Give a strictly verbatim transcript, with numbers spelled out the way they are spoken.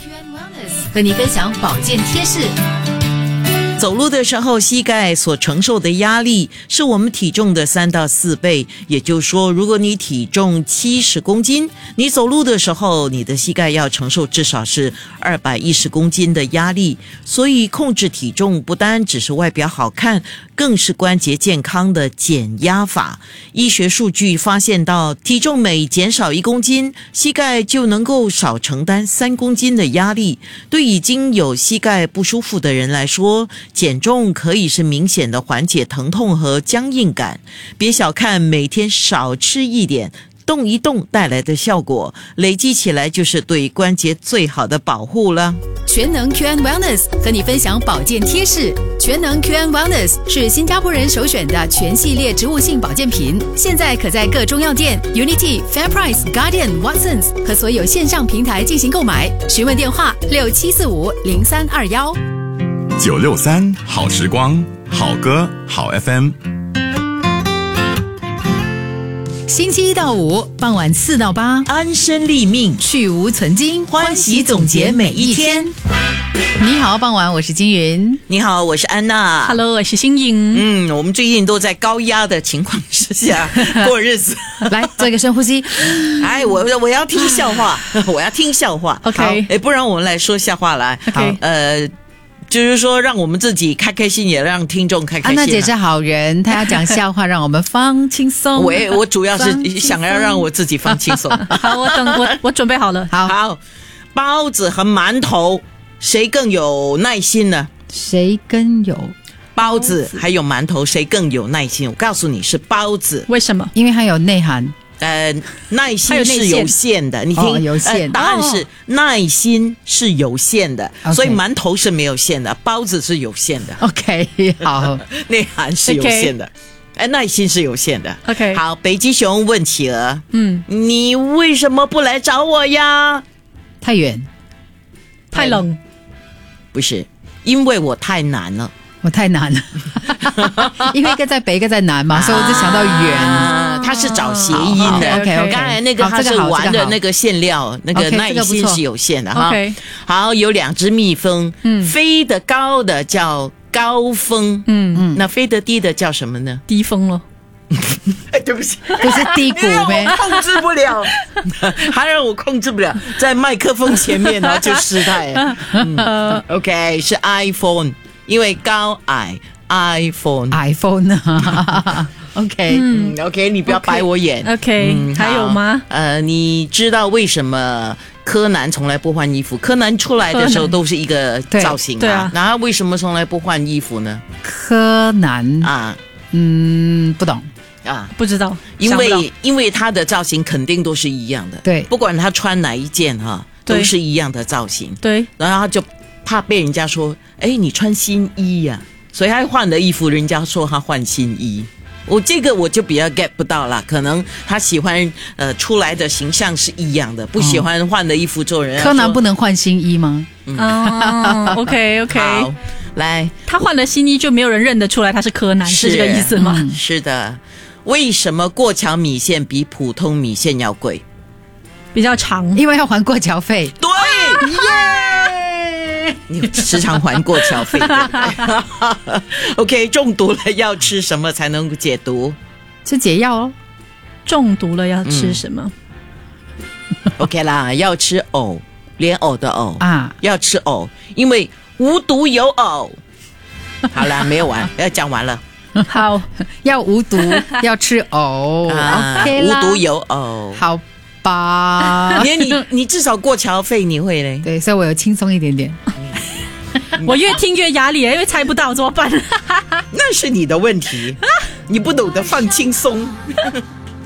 和你分享保健贴士。 走路的时候，膝盖所承受的压力是我们体重的三到四倍。也就是说，如果你体重七十公斤，你走路的时候，你的膝盖要承受至少是二百一十公斤的压力。所以，控制体重不单只是外表好看，更是关节健康的减压法。医学数据发现到，体重每减少一公斤，膝盖就能够少承担三公斤的压力。对已经有膝盖不舒服的人来说，减重可以是明显的缓解疼痛和僵硬感。别小看每天少吃一点，动一动带来的效果，累积起来就是对关节最好的保护了。 全能 Q N Wellness 和你分享保健贴士。全能 Q N Wellness 是新加坡人首选的全系列植物性保健品，现在可在各中药店、Unity、FairPrice、Guardian、Watsons 和所有线上平台进行购买。询问电话六七四五零三二幺。 九六三好时光，好歌好 F M。 星期一到五傍晚四到八， 安身立命， 去无存精， 欢喜总结每一天。 你好，傍晚，我是金云。 你好，我是安娜。 Hello， 我是新颖。 嗯，我们最近都在高压的情况之下过日子。 来做一个深呼吸。 哎，我我要听笑话，我要听笑话。 OK， 哎，不然我们来说笑话来。 OK， 好，呃。就是说让我们自己开开心，也让听众开开心、啊。 安娜姐是好人，她要讲笑话让我们放轻松。 我我主要是想要让我自己放轻松。 好，我等我我准备好了。 好， 好，包子和馒头谁更有耐心呢？ 谁更有？ 包子还有馒头谁更有耐心？我告诉你是包子。 为什么？ 因为它有内涵。 呃，耐心是有限的，你听， 哦、有限、 呃。答案是、哦、耐心是有限的， okay. 所以馒头是没有限的，包子是有限的。 OK， 好， 内涵是有限的，哎、okay. ，耐心是有限的。 OK， 好，北极熊问企鹅， 嗯， 你为什么不来找我呀？ 太远， 太冷，嗯、 不是，因为我太难了。 我太难了，因为一个在北，一个在南嘛，啊、所以我就想到远。 啊、他是找谐音的。 OK OK， 刚才那个他是玩的那个馅料，那个耐心是有限的哈。 OK， 好，有两只蜜蜂，嗯，飞得高的叫高峰，嗯嗯，那飞得低的叫什么呢？ 低峰了。 哎，对不起， 不是低谷呗？ 控制不了，还让我控制不了，在麦克风前面呢就失态。嗯、OK， 是 iPhone。因为高矮 iPhone iPhone 啊，OK， 嗯 ，OK， 你不要白我眼 ，OK， 嗯、还有吗？ 呃，你知道为什么柯南从来不换衣服？柯南出来的时候都是一个造型对啊， 然后为什么从来不换衣服呢？ 柯南啊， 嗯，不懂啊， 不知道， 因为因为他的造型肯定都是一样的， 对， 不管他穿哪一件哈，都是一样的造型， 对， 然后他就怕被人家说，哎，你穿新衣呀、啊，所以他换的衣服，人家说他换新衣。我这个我就比较 get 不到了，可能他喜欢呃出来的形象是一样的，不喜欢换的衣服做人。 柯南不能换新衣吗？ 嗯、哦、，OK OK， 好，来， 他换了新衣就没有人认得出来他是柯南，是这个意思吗？ 嗯、是的。为什么过桥米线比普通米线要贵？ 比较长， 因为要还过桥费。 对，耶、yeah! 你时常还过桥费。OK， 中毒了要吃什么才能解毒？ 吃解药哦。 中毒了要吃什么、 嗯、？OK 啦，要吃藕，莲藕的藕啊，要吃藕，因为无毒有藕。好啦，没有完，要讲完了。 好，要无毒，要吃藕、啊、，OK 啦， 无毒有藕， 好吧？ 你你你至少过桥费你会嘞？ 对，所以我有轻松一点点。 我越听越压力，因为猜不到怎么办？ 那是你的问题，你不懂得放轻松。